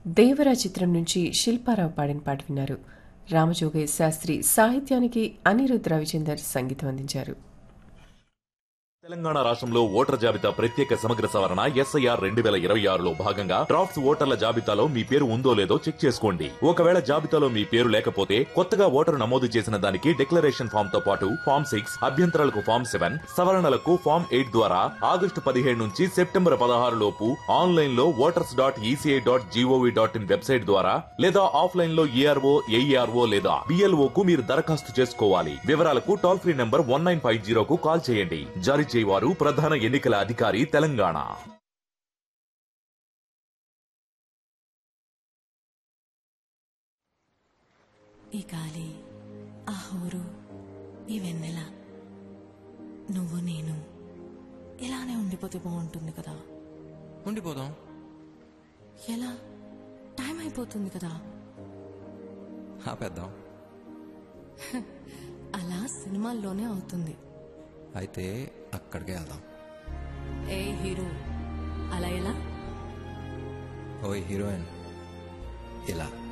దేవరా చిత్రం నుంచి శిల్పారావు పాడిన పాట విన్నారు. రామజోగయ్య శాస్త్రి సాహిత్యానికి అనిరుద్ రవిచందర్ సంగీతం అందించారు. తెలంగాణ రాష్ట్రంలో ఓటర్ జాబితా ప్రత్యేక సమగ్ర సవరణ SIR 2026లో భాగంగా డ్రాఫ్ట్స్ ఓటర్ల జాబితాలో మీ పేరు ఉందో లేదో చెక్ చేసుకోండి. ఒకవేళ జాబితాలో మీ పేరు లేకపోతే కొత్తగా ఓటరు నమోదు చేసిన దానికి డిక్లరేషన్ ఫామ్ తో పాటు ఫామ్ 6, అభ్యంతరాలకు ఫామ్ 7, సవరణలకు ఫామ్ 8 ద్వారా ఆగస్టు 17 నుంచి సెప్టెంబర్ 16 లోపు ఆన్లైన్ లో voters.eci.gov.in వెబ్సైట్ ద్వారా లేదా ఆఫ్లైన్ లో ERO, AERO లేదా BLO కు మీరు దరఖాస్తు చేసుకోవాలి. వివరాలకు టోల్ ఫ్రీ నంబర్ 1950 కు కాల్ చేయండి. జారీ చేయవారు ప్రధాన ఎన్నికల అధికారి తెలంగాణ. ఈ గాలి, ఆ హోరు, ఈ వెన్నెల, నువ్వు నేను ఇలానే ఉండిపోతే బాగుంటుంది కదా. ఉండిపోదాం. ఎలా? టైం అయిపోతుంది కదా. ఆపేద్దాం. అలా సినిమాల్లోనే అవుతుంది. అయితే అక్కడికే వెళ్దాం. ఏ హీరో, అలా ఎలా? ఓయ్ హీరోయిన్, ఇలా